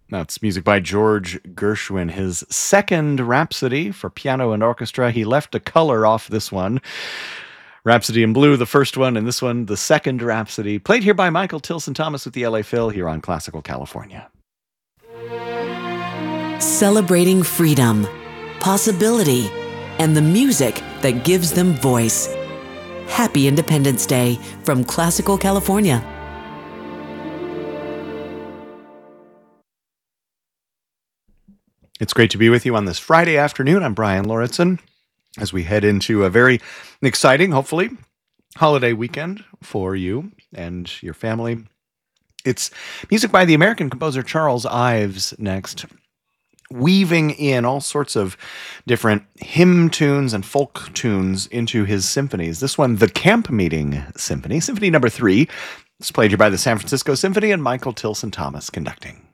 That's music by George Gershwin, his second Rhapsody for piano and orchestra. He left a color off this one. Rhapsody in Blue, the first one, and this one, the second Rhapsody. Played here by Michael Tilson Thomas with the LA Phil here on Classical California. Celebrating freedom, possibility, and the music that gives them voice. Happy Independence Day from Classical California. It's great to be with you on this Friday afternoon. I'm Brian Lauritsen as we head into a very exciting, hopefully, holiday weekend for you and your family. It's music by the American composer Charles Ives next, weaving in all sorts of different hymn tunes and folk tunes into his symphonies. This one, the Camp Meeting Symphony, Symphony number 3. It's played here by the San Francisco Symphony and Michael Tilson Thomas conducting.